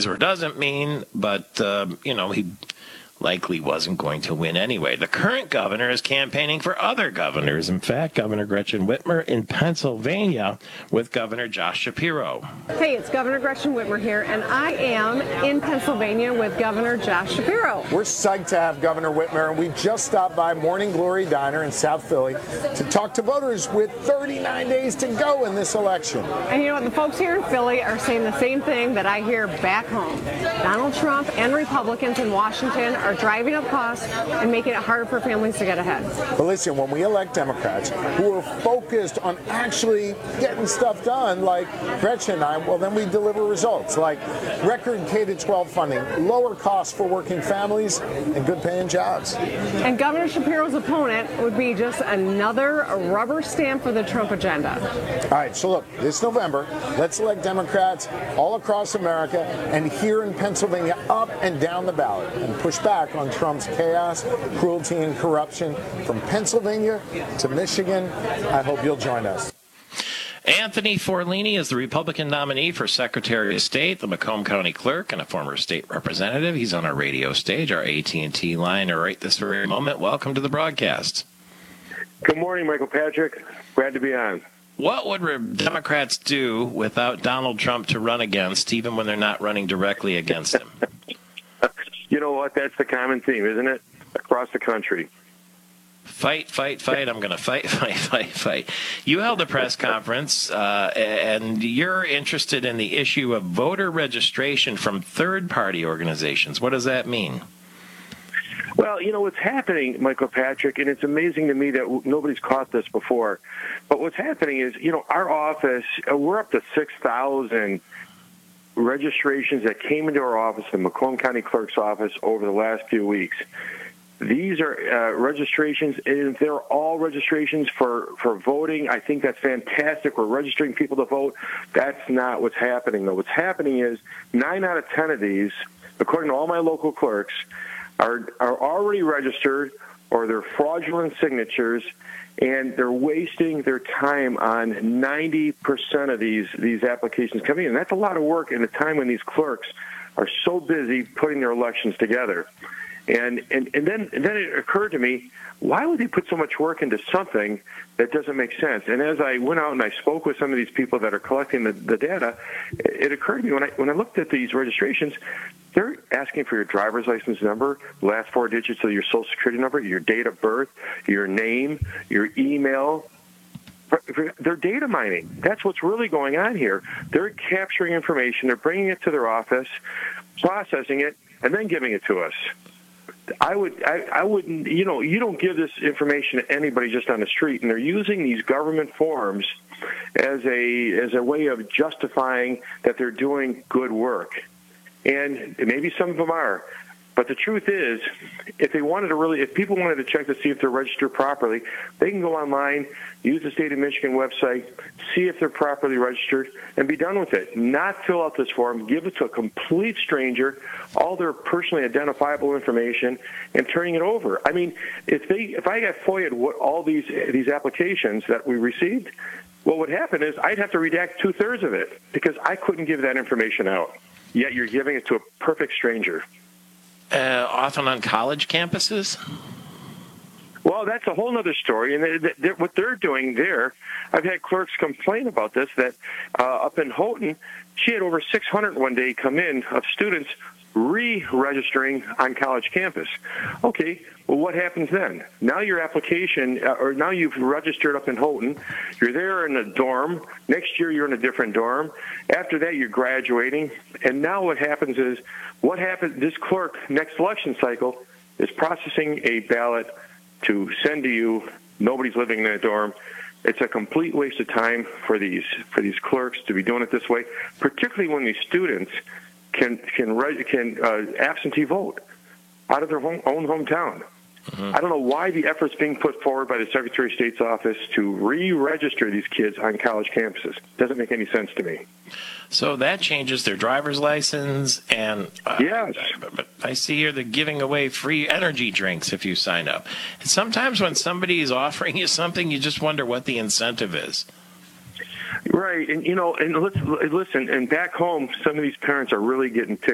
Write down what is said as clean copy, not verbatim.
means or doesn't mean, but, he likely wasn't going to win anyway. The current governor is campaigning for other governors. In fact, Governor Gretchen Whitmer in Pennsylvania with Governor Josh Shapiro. Hey, it's Governor Gretchen Whitmer here, and I am in Pennsylvania with Governor Josh Shapiro. We're psyched to have Governor Whitmer, and we just stopped by Morning Glory Diner in South Philly to talk to voters with 39 days to go in this election. And you know what? The folks here in Philly are saying the same thing that I hear back home. Donald Trump and Republicans in Washington are driving up costs and making it harder for families to get ahead. But listen, when we elect Democrats who are focused on actually getting stuff done, like Gretchen and I, well, then we deliver results like record K-12 funding, lower costs for working families, and good-paying jobs. And Governor Shapiro's opponent would be just another rubber stamp for the Trump agenda. All right, so look, this November, let's elect Democrats all across America and here in Pennsylvania up and down the ballot and push back on Trump's chaos, cruelty, and corruption from Pennsylvania to Michigan. I hope you'll join us. Anthony Forlini is the Republican nominee for Secretary of State, the Macomb County Clerk, and a former state representative. He's on our radio stage, our AT&T line, right this very moment. Welcome to the broadcast. Good morning, Michael Patrick. Glad to be on. What would Democrats do without Donald Trump to run against, even when they're not running directly against him? You know what? That's the common theme, isn't it? Across the country. Fight, fight, fight. I'm going to fight, fight, fight, fight. You held a press conference, and you're interested in the issue of voter registration from third-party organizations. What does that mean? Well, you know, what's happening, Michael Patrick, and it's amazing to me that nobody's caught this before, but what's happening is, our office, we're up to 6,000 registrations that came into our office, the Macomb County Clerk's office, over the last few weeks. These are registrations, and they're all registrations for voting. I think that's fantastic. We're registering people to vote. That's not what's happening, though. What's happening is 9 out of 10 of these, according to all my local clerks, are already registered, or they're fraudulent signatures, and they're wasting their time on 90% of these applications coming in. That's a lot of work in a time when these clerks are so busy putting their elections together. And then it occurred to me, why would they put so much work into something that doesn't make sense? And as I went out and I spoke with some of these people that are collecting the data, it occurred to me when I looked at these registrations, they're asking for your driver's license number, the last 4 digits of your Social Security number, your date of birth, your name, your email. They're data mining. That's what's really going on here. They're capturing information, they're bringing it to their office, processing it, and then giving it to us. I wouldn't, you don't give this information to anybody just on the street, and they're using these government forms as a way of justifying that they're doing good work. And maybe some of them are. But the truth is, if people wanted to check to see if they're registered properly, they can go online, use the State of Michigan website, see if they're properly registered, and be done with it. Not fill out this form, give it to a complete stranger, all their personally identifiable information, and turning it over. I mean, if I got FOIA'd all these applications that we received, what would happen is I'd have to redact 2/3 of it because I couldn't give that information out. Yet you're giving it to a perfect stranger. Often on college campuses? Well, that's a whole other story. And what they're doing there, I've had clerks complain about this, that up in Houghton, she had over 600 one day come in of students re-registering on college campus. Okay, well, what happens then? Now your application, or now you've registered up in Houghton, you're there in a dorm, next year you're in a different dorm, after that you're graduating, and now what happens is, this clerk, next election cycle, is processing a ballot to send to you. Nobody's living in that dorm. It's a complete waste of time for these clerks to be doing it this way, particularly when these students can absentee vote out of their own hometown. Mm-hmm. I don't know why the effort's being put forward by the Secretary of State's office to re-register these kids on college campuses. Doesn't make any sense to me. So that changes their driver's license, and yes. But I see here they're giving away free energy drinks if you sign up. And sometimes when somebody is offering you something, you just wonder what the incentive is. Right, and listen, and back home, some of these parents are really getting ticked